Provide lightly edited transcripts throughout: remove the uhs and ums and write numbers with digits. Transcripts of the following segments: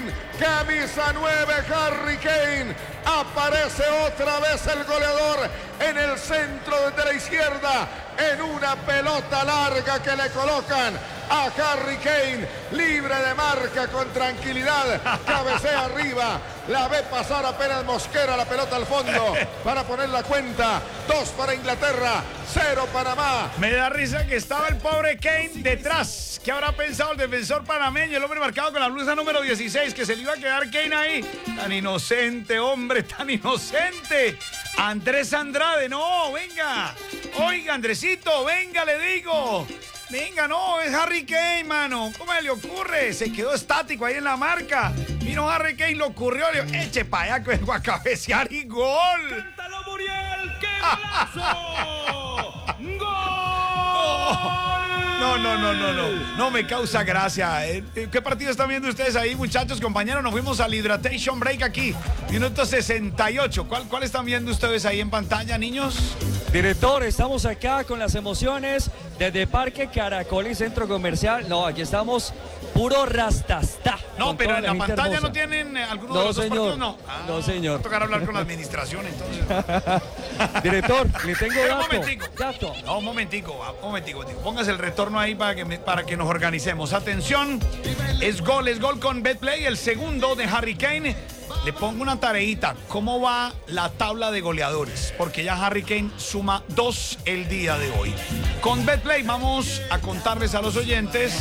Kane, camisa 9, Harry Kane. Aparece otra vez el goleador en el centro de la izquierda, en una pelota larga que le colocan a Harry Kane, libre de marca, con tranquilidad, cabecea arriba, la ve pasar apenas Mosquera, la pelota al fondo, para poner la cuenta, 2 para Inglaterra, 0 Panamá. Me da risa que estaba el pobre Kane detrás. ¿Qué habrá pensado el defensor panameño, el hombre marcado con la blusa número 16, que se le iba a quedar Kane ahí? Tan inocente, hombre, tan inocente. Andrés Andrade, no, venga. Oiga, Andresito, venga, le digo. Venga, no, es Harry Kane, mano. ¿Cómo le ocurre? Se quedó estático ahí en la marca. Vino Harry Kane, lo ocurrió. Le dijo, eche para allá que vengo a cabecear y gol. ¡Cántalo, Muriel! ¡Qué golazo! ¡Gol! No me causa gracia. ¿Qué partido están viendo ustedes ahí, muchachos, compañeros? Nos fuimos al Hydration Break aquí. Minuto 68. ¿Cuál están viendo ustedes ahí en pantalla, niños? Director, estamos acá con las emociones desde Parque Caracol y Centro Comercial. No, aquí estamos puro rastastá. No, pero en la pantalla hermosa. ¿No tienen alguno de los dos partidos? No, no, señor. Va a tocar hablar con la administración, entonces. Director, le tengo dato. No, un momentico. Póngase el retorno ahí para que nos organicemos. Atención, es gol con Betplay, el segundo de Harry Kane. Le pongo una tareita. ¿Cómo va la tabla de goleadores? Porque ya Harry Kane suma 2 el día de hoy. Con Betplay vamos a contarles a los oyentes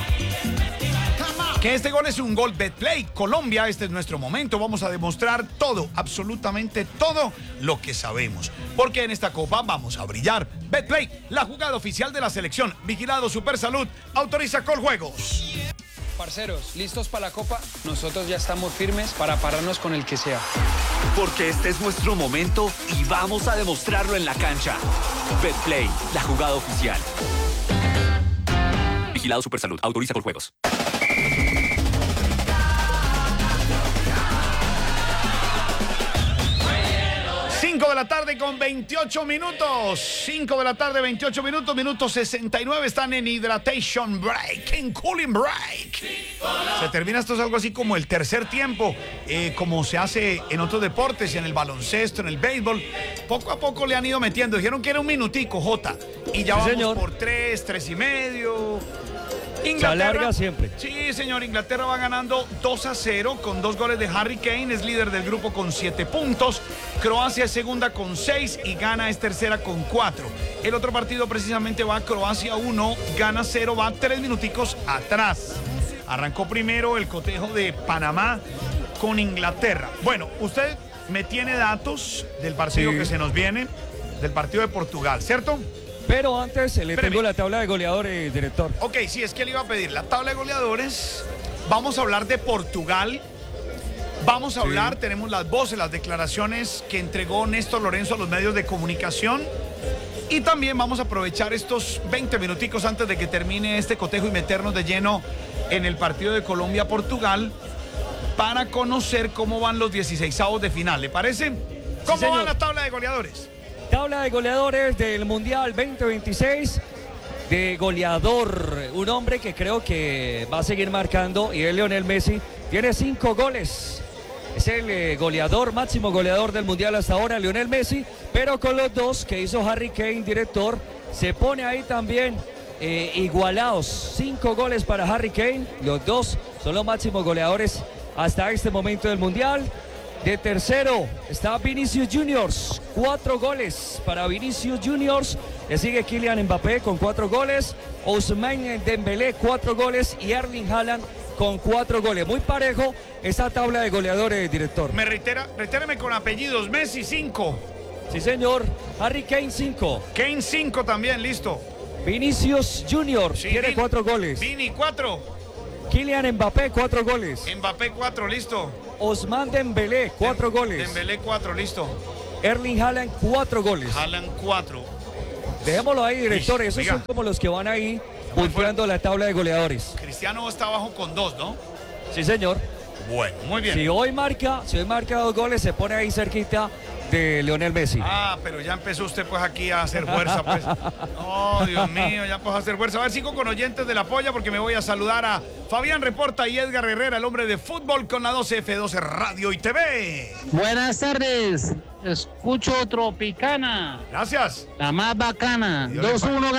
que este gol es un gol Betplay. Colombia, este es nuestro momento. Vamos a demostrar todo, absolutamente todo lo que sabemos. Porque en esta copa vamos a brillar. Betplay, la jugada oficial de la selección. Vigilado Supersalud, autoriza Coljuegos. Parceros, ¿listos para la copa? Nosotros ya estamos firmes para pararnos con el que sea. Porque este es nuestro momento y vamos a demostrarlo en la cancha. Betplay, la jugada oficial. Vigilado Supersalud, autoriza Coljuegos. 5 de la tarde con 28 minutos. 5 de la tarde, 28 minutos. Minuto 69. Están en Hydration Break, en Cooling Break. Se termina esto, es algo así como el tercer tiempo, como se hace en otros deportes, en el baloncesto, en el béisbol. Poco a poco le han ido metiendo. Dijeron que era un minutico, Jota. Y ya vamos señor. Por 3 y medio. Inglaterra, se alarga siempre. Sí, señor, Inglaterra va ganando 2-0 con 2 goles de Harry Kane, es líder del grupo con 7 puntos. Croacia es segunda con 6 y Ghana es tercera con 4. El otro partido precisamente va Croacia 1, Ghana 0, va 3 minuticos atrás. Arrancó primero el cotejo de Panamá con Inglaterra. Bueno, usted me tiene datos del partido que se nos viene, del partido de Portugal, ¿cierto? Pero antes le tengo la tabla de goleadores, director. Ok, sí, es que le iba a pedir la tabla de goleadores. Vamos a hablar de Portugal. Vamos a hablar, tenemos las voces, las declaraciones que entregó Néstor Lorenzo a los medios de comunicación. Y también vamos a aprovechar estos 20 minuticos antes de que termine este cotejo y meternos de lleno en el partido de Colombia-Portugal para conocer cómo van los 16avos de final. ¿Le parece? ¿Cómo va la tabla de goleadores? Tabla de goleadores del Mundial 2026 de goleador, un hombre que creo que va a seguir marcando y es Lionel Messi, tiene 5 goles, es el goleador, máximo goleador del Mundial hasta ahora, Lionel Messi, pero con los 2 que hizo Harry Kane, director, se pone ahí también igualados, 5 goles para Harry Kane, los 2 son los máximos goleadores hasta este momento del Mundial. De tercero está Vinicius Juniors, 4 goles para Vinicius Juniors. Le sigue Kylian Mbappé con 4 goles. Ousmane Dembélé, 4 goles. Y Erling Haaland con 4 goles. Muy parejo esta tabla de goleadores, director. Retéreme con apellidos. Messi, 5. Sí, señor. Harry Kane, 5. Kane, 5 también, listo. Vinicius Juniors, tiene 4 goles. Vini, 4. Kylian Mbappé, 4 goles. Mbappé, 4, listo. Ousmane Dembélé, 4 goles. Dembélé, 4, listo. Erling Haaland, 4 goles. Haaland, 4. Dejémoslo ahí, director. Esos son como los que van ahí punteando la tabla de goleadores. Cristiano está abajo con 2, ¿no? Sí, señor. Bueno, muy bien. Si hoy marca 2 goles, se pone ahí cerquita de Lionel Messi. Ah, pero ya empezó usted pues aquí a hacer fuerza, pues. Oh, Dios mío, ya pues a hacer fuerza. A ver, sigo con oyentes de la polla porque me voy a saludar a Fabián Reporta y Edgar Herrera, el hombre de fútbol con la 12F12 Radio y TV. Buenas tardes, escucho Tropicana, Gracias. la más bacana. Dios le 2-1